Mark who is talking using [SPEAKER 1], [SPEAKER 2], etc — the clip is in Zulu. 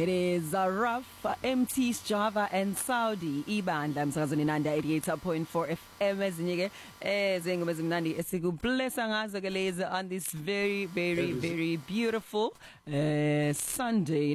[SPEAKER 1] It is Rafa, MT, Java and Saudi ibandla msakazweni Nanda 88.4 FM ezinyeke ezingoma ezimnandi esikublessa ngazo ke lezi on this very beautiful Sunday